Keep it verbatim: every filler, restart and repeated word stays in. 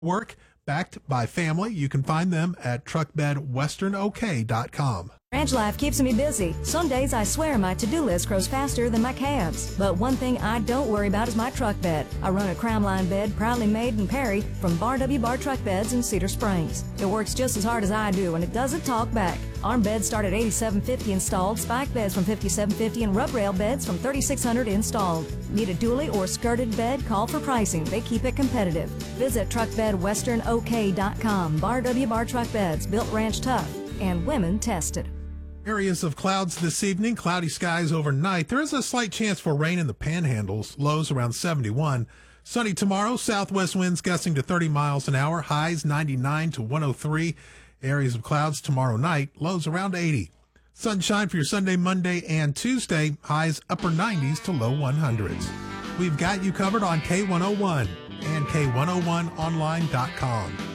Work backed by family. You can find them at truck bed western o k dot com. Ranch life keeps me busy. Some days I swear my to-do list grows faster than my calves. But one thing I don't worry about is my truck bed. I run a crown line bed proudly made in Perry from Bar W Bar Truck Beds in Cedar Springs. It works just as hard as I do, and it doesn't talk back. Arm beds start at eighty-seven fifty installed, spike beds from fifty-seven fifty, and rub rail beds from thirty-six hundred installed. Need a dually or skirted bed? Call for pricing. They keep it competitive. Visit truck bed western o k dot com. Bar W Bar Truck Beds, built ranch tough and women tested. Areas of clouds this evening, cloudy skies overnight. There is a slight chance for rain in the panhandles, lows around seventy-one. Sunny tomorrow, southwest winds gusting to thirty miles an hour, highs ninety-nine to one oh three. Areas of clouds tomorrow night, lows around eighty. Sunshine for your Sunday, Monday, and Tuesday, highs upper nineties to low hundreds. We've got you covered on K one oh one and K one oh one online dot com.